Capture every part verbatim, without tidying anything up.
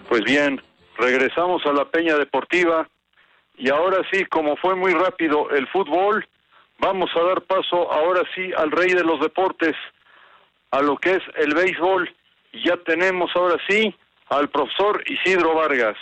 Pues bien, regresamos a la Peña Deportiva y ahora sí, como fue muy rápido el fútbol, vamos a dar paso ahora sí al rey de los deportes, a lo que es el béisbol. Y ya tenemos ahora sí al profesor Isidro Vargas.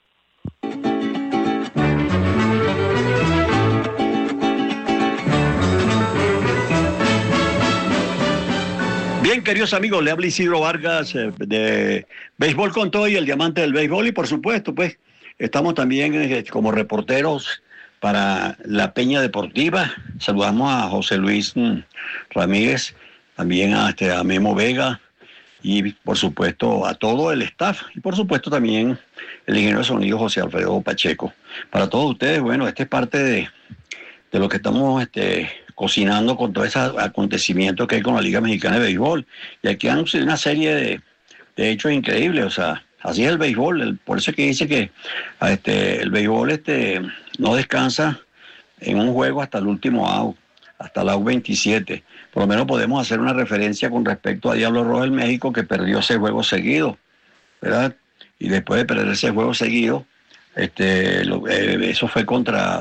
Bien, queridos amigos, le habla Isidro Vargas eh, de Béisbol con Todo y el Diamante del Béisbol, y por supuesto, pues, estamos también eh, como reporteros para la Peña Deportiva. Saludamos a José Luis mm, Ramírez, también a, este, a Memo Vega, y por supuesto a todo el staff, y por supuesto también el ingeniero de sonido José Alfredo Pacheco. Para todos ustedes, bueno, esta es parte de, de lo que estamos este, cocinando con todos esos acontecimientos que hay con la Liga Mexicana de Béisbol. Y aquí han sido una serie de, de hechos increíbles, o sea, así es el béisbol. El, por eso es que dice que este, el béisbol este, no descansa en un juego hasta el último out, hasta el out veintisiete. Por lo menos podemos hacer una referencia con respecto a Diablo Rojo del México, que perdió ese juego seguido, ¿verdad? Y después de perder ese juego seguido, este, lo, eh, eso fue contra,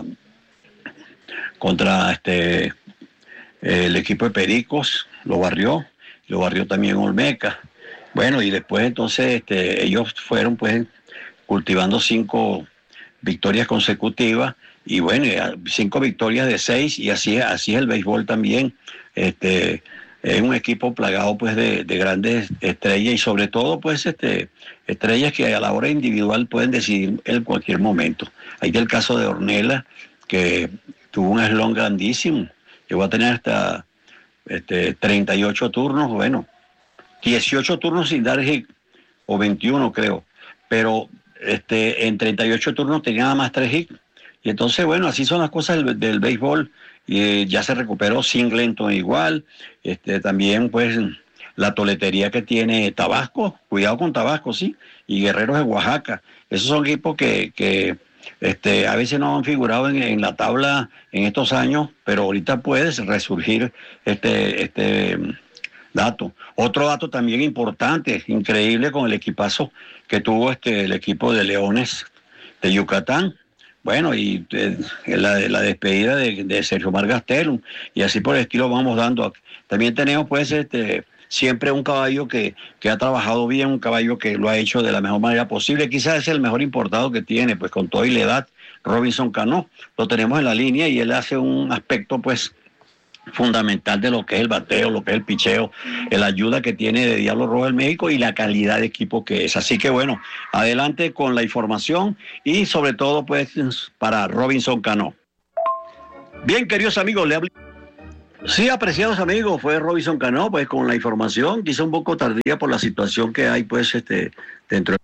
contra este, el equipo de Pericos, lo barrió, lo barrió también Olmeca. Bueno, y después entonces este, ellos fueron pues cultivando cinco victorias consecutivas, y bueno, cinco victorias de seis, y así, así es el béisbol también. Este, es un equipo plagado pues de, de grandes estrellas, y sobre todo pues este, estrellas que a la hora individual pueden decidir en cualquier momento. Ahí está el caso de Ornella, que tuvo un eslón grandísimo, llegó a tener hasta este, treinta y ocho turnos, bueno, dieciocho turnos sin dar hit, o veintiuno creo, pero este, en treinta y ocho turnos tenía nada más tres hits. Y entonces, bueno, así son las cosas del, del béisbol. Y eh, ya se recuperó Singleton igual. Este, también, pues, la toletería que tiene Tabasco. Cuidado con Tabasco, sí. Y Guerreros de Oaxaca. Esos son equipos que, que este, a veces no han figurado en, en la tabla en estos años, pero ahorita puede resurgir este, este dato. Otro dato también importante, increíble, con el equipazo que tuvo este, el equipo de Leones de Yucatán. Bueno, y eh, la, la despedida de, de Sergio Mar Gastelum, y así por el estilo vamos dando. También tenemos pues este siempre un caballo que, que ha trabajado bien, un caballo que lo ha hecho de la mejor manera posible. Quizás es el mejor importado que tiene, pues con toda y la edad, Robinson Cano. Lo tenemos en la línea y él hace un aspecto pues fundamental de lo que es el bateo, lo que es el picheo, la ayuda que tiene de Diablo Rojo del México y la calidad de equipo que es. Así que bueno, adelante con la información y sobre todo pues para Robinson Cano. Bien, queridos amigos, le hablé. Sí, apreciados amigos, fue Robinson Cano pues con la información, quizá un poco tardía por la situación que hay pues este dentro.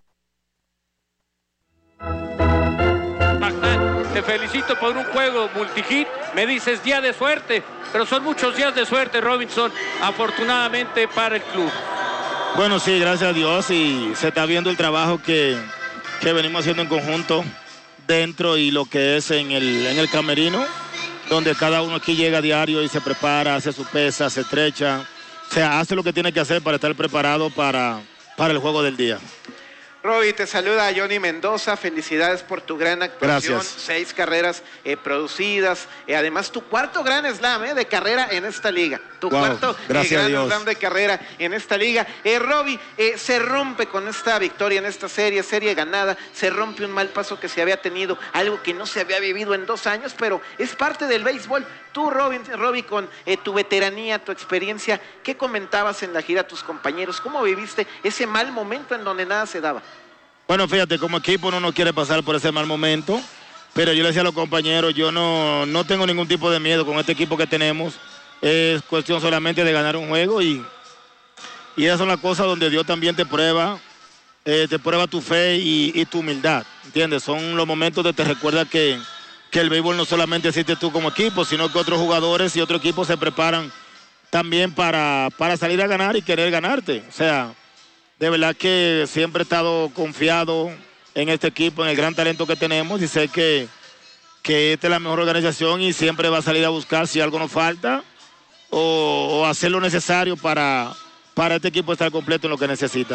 Te felicito por un juego multihit, me dices día de suerte, pero son muchos días de suerte, Robinson, afortunadamente para el club. Bueno, sí, gracias a Dios, y se está viendo el trabajo que, que venimos haciendo en conjunto dentro y lo que es en el, en el camerino, donde cada uno aquí llega a diario y se prepara, hace su pesa, se estrecha, o sea, hace lo que tiene que hacer para estar preparado para, para el juego del día. Roby, te saluda Johnny Mendoza, felicidades por tu gran actuación, gracias. Seis carreras eh, producidas, eh, además tu cuarto gran slam eh, de carrera en esta liga, tu wow, cuarto eh, gran slam de carrera en esta liga. Eh, Roby, eh, se rompe con esta victoria en esta serie, serie ganada, se rompe un mal paso que se había tenido, algo que no se había vivido en dos años, pero es parte del béisbol. Tú, Robin, Roby, con eh, tu veteranía, tu experiencia, ¿qué comentabas en la gira a tus compañeros? ¿Cómo viviste ese mal momento en donde nada se daba? Bueno, fíjate, como equipo uno no quiere pasar por ese mal momento, pero yo le decía a los compañeros, yo no, no tengo ningún tipo de miedo con este equipo que tenemos. Es cuestión solamente de ganar un juego, y, y esas son las cosas donde Dios también te prueba, eh, te prueba tu fe y, y tu humildad, ¿entiendes? Son los momentos donde te recuerda que, que el béisbol no solamente existe tú como equipo, sino que otros jugadores y otros equipos se preparan también para, para salir a ganar y querer ganarte. O sea, de verdad que siempre he estado confiado en este equipo, en el gran talento que tenemos, y sé que, que esta es la mejor organización y siempre va a salir a buscar si algo nos falta o, o hacer lo necesario para, para este equipo estar completo en lo que necesita.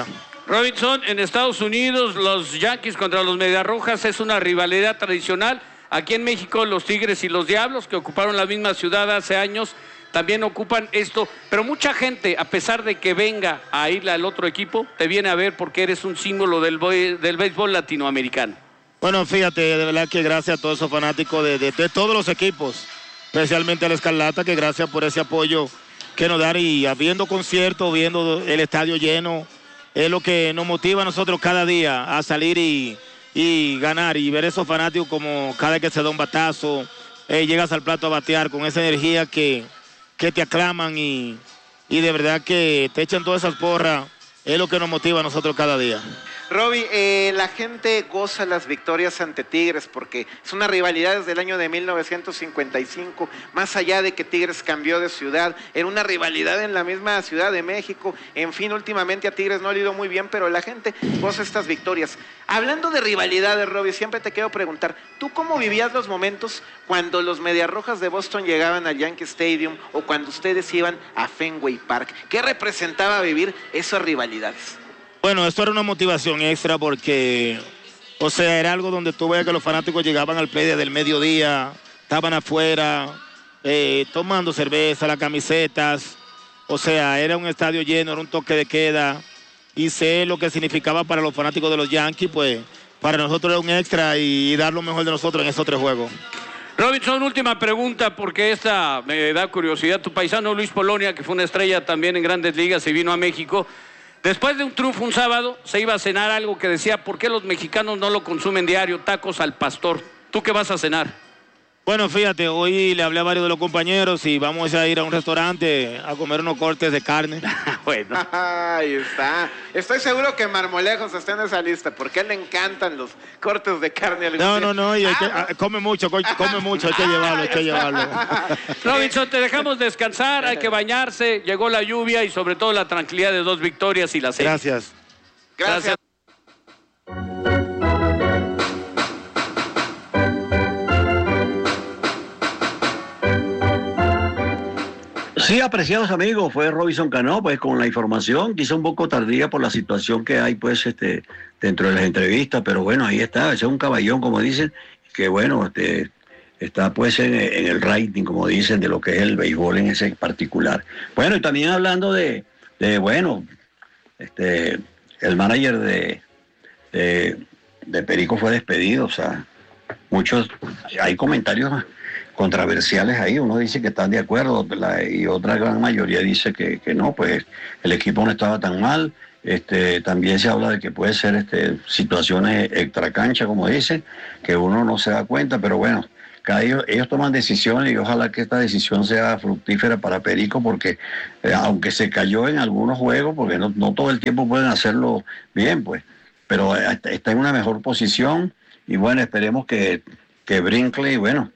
Robinson, en Estados Unidos, los Yankees contra los Mediarrojas es una rivalidad tradicional. Aquí en México, los Tigres y los Diablos, que ocuparon la misma ciudad hace años, también ocupan esto. Pero mucha gente, a pesar de que venga a irle al otro equipo, te viene a ver porque eres un símbolo del, del béisbol latinoamericano. Bueno, fíjate, de verdad que gracias a todos esos fanáticos de, de, de todos los equipos, especialmente a la Escarlata, que gracias por ese apoyo que nos dan, y viendo conciertos, viendo el estadio lleno, es lo que nos motiva a nosotros cada día a salir y, y ganar, y ver esos fanáticos como cada vez que se da un batazo, eh, llegas al plato a batear con esa energía que, que te aclaman y, y de verdad que te echan todas esas porras, es lo que nos motiva a nosotros cada día. Roby, eh, la gente goza las victorias ante Tigres porque es una rivalidad desde el año de mil novecientos cincuenta y cinco, más allá de que Tigres cambió de ciudad, era una rivalidad en la misma Ciudad de México. En fin, últimamente a Tigres no le ha ido muy bien, pero la gente goza estas victorias. Hablando de rivalidades, Roby, siempre te quiero preguntar, ¿tú cómo vivías los momentos cuando los Mediarrojas de Boston llegaban al Yankee Stadium o cuando ustedes iban a Fenway Park? ¿Qué representaba vivir esas rivalidades? Bueno, esto era una motivación extra porque, o sea, era algo donde tú veías que los fanáticos llegaban al play desde el mediodía, estaban afuera, eh, tomando cerveza, las camisetas, o sea, era un estadio lleno, era un toque de queda, y sé lo que significaba para los fanáticos de los Yankees, pues para nosotros era un extra y dar lo mejor de nosotros en esos tres juegos. Robinson, última pregunta, porque esta me da curiosidad. Tu paisano Luis Polonia, que fue una estrella también en Grandes Ligas y vino a México, después de un triunfo un sábado, se iba a cenar algo que decía, ¿por qué los mexicanos no lo consumen diario? Tacos al pastor. ¿Tú qué vas a cenar? Bueno, fíjate, hoy le hablé a varios de los compañeros y vamos a ir a un restaurante a comer unos cortes de carne. Bueno. Ahí está. Estoy seguro que Marmolejos está en esa lista, porque a él le encantan los cortes de carne. No, no, no, y hay que, Ah, come mucho, come mucho, hay que llevarlo, hay que llevarlo. Robinson, te dejamos descansar, hay que bañarse, llegó la lluvia y sobre todo la tranquilidad de dos victorias y la serie. Gracias. Gracias. Sí, apreciados amigos, fue Robinson Cano, pues con la información, quizá un poco tardía por la situación que hay, pues, este, dentro de las entrevistas, pero bueno, ahí está, ese es un caballón, como dicen, que bueno, este, está pues en, en el rating, como dicen, de lo que es el béisbol en ese particular. Bueno, y también hablando de, de bueno, este, el manager de, de, de Perico fue despedido, o sea, muchos, hay comentarios controversiales ahí, uno dice que están de acuerdo la, y otra gran mayoría dice que, que no, pues el equipo no estaba tan mal. Este, también se habla de que puede ser este, situaciones extracancha, como dicen, que uno no se da cuenta, pero bueno, cada ellos, ellos toman decisiones y ojalá que esta decisión sea fructífera para Perico, porque eh, aunque se cayó en algunos juegos, porque no, no todo el tiempo pueden hacerlo bien, pues, pero está en una mejor posición y bueno, esperemos que, que Brinkley, bueno,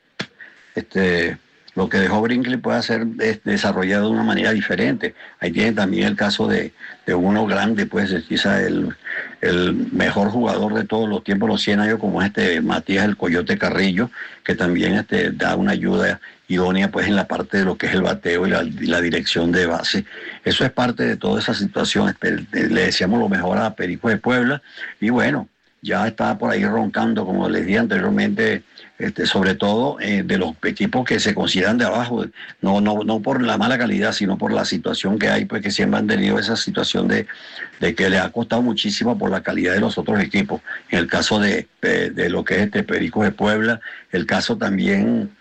Este, lo que dejó Brinkley puede ser es, desarrollado de una manera diferente. Ahí tiene también el caso de, de uno grande, pues quizá el, el mejor jugador de todos los tiempos, los cien años, como este Matías el Coyote Carrillo, que también este, da una ayuda idónea pues en la parte de lo que es el bateo y la, y la dirección de base. Eso es parte de toda esa situación. Le deseamos lo mejor a Perico de Puebla y bueno, ya está por ahí roncando, como les dije anteriormente, Este, sobre todo eh, de los equipos que se consideran de abajo, no, no, no por la mala calidad, sino por la situación que hay, pues que siempre han tenido esa situación de, de que les ha costado muchísimo por la calidad de los otros equipos. En el caso de, de, de lo que es este Perico de Puebla, el caso también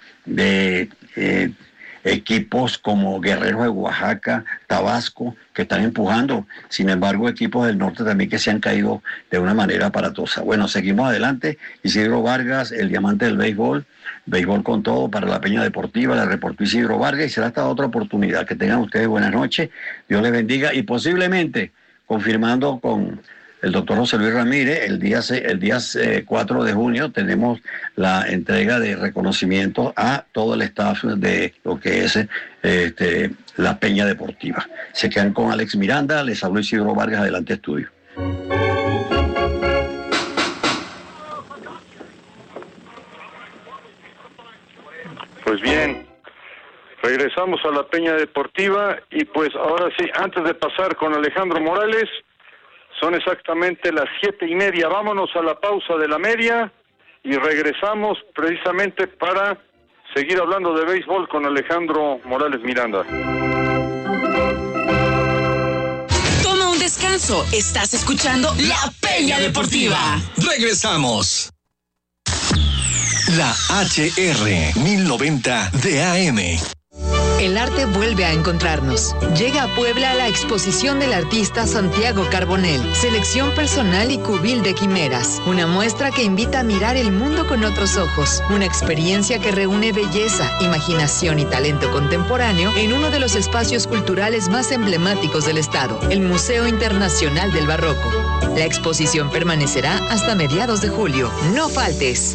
de eh, equipos como Guerreros de Oaxaca, Tabasco, que están empujando. Sin embargo, equipos del norte también que se han caído de una manera aparatosa. Bueno, seguimos adelante. Isidro Vargas, el diamante del béisbol, béisbol con todo para la Peña Deportiva, la reportó Isidro Vargas y será hasta otra oportunidad. Que tengan ustedes buenas noches, Dios les bendiga y posiblemente confirmando con el doctor José Luis Ramírez, el día, el día cuatro de junio tenemos la entrega de reconocimiento a todo el staff de lo que es este, la Peña Deportiva. Se quedan con Alex Miranda, les habló Isidro Vargas, adelante estudio. Pues bien, regresamos a la Peña Deportiva y pues ahora sí, antes de pasar con Alejandro Morales, Son exactamente las siete y media. Vámonos a la pausa de la media y regresamos precisamente para seguir hablando de béisbol con Alejandro Morales Miranda. Toma un descanso. Estás escuchando La Peña Deportiva. Regresamos. La H R mil noventa de A M. El arte vuelve a encontrarnos. Llega a Puebla la exposición del artista Santiago Carbonell, selección personal y cubil de quimeras. Una muestra que invita a mirar el mundo con otros ojos. Una experiencia que reúne belleza, imaginación y talento contemporáneo en uno de los espacios culturales más emblemáticos del estado, el Museo Internacional del Barroco. La exposición permanecerá hasta mediados de julio. No faltes.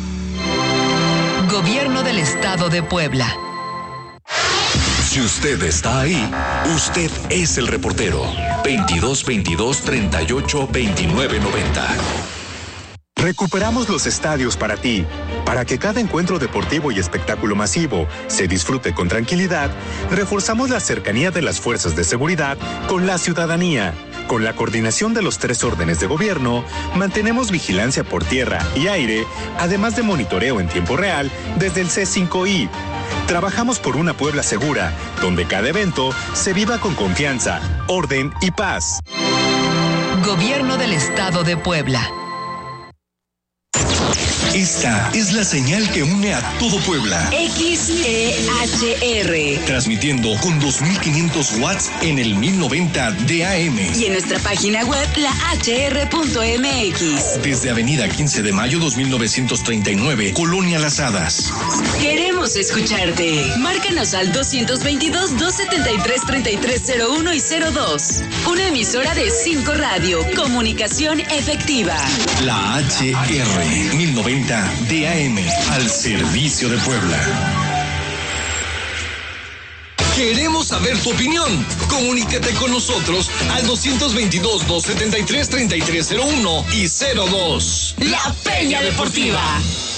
Gobierno del Estado de Puebla. Si usted está ahí, usted es el reportero. veintidós veintidós treinta y ocho veintinueve noventa. Recuperamos los estadios para ti. Para que cada encuentro deportivo y espectáculo masivo se disfrute con tranquilidad, reforzamos la cercanía de las fuerzas de seguridad con la ciudadanía. Con la coordinación de los tres órdenes de gobierno, mantenemos vigilancia por tierra y aire, además de monitoreo en tiempo real desde el C cinco I. Trabajamos por una Puebla segura, donde cada evento se viva con confianza, orden y paz. Gobierno del Estado de Puebla. Esta es la señal que une a todo Puebla. X E H R. Transmitiendo con dos mil quinientos watts en el mil noventa de A M. Y en nuestra página web, la H R punto M X. Desde Avenida quince de mayo dos mil novecientos treinta y nueve, Colonia Las Hadas. Queremos escucharte. Márcanos al dos dos dos, dos siete tres, tres tres cero uno y cero dos. Una emisora de cinco Radio. Comunicación efectiva. La H R mil noventa de A M, al servicio de Puebla. Queremos saber tu opinión. Comunícate con nosotros al dos veintidós, dos setenta y tres, treinta y tres cero uno y cero dos. La Peña Deportiva.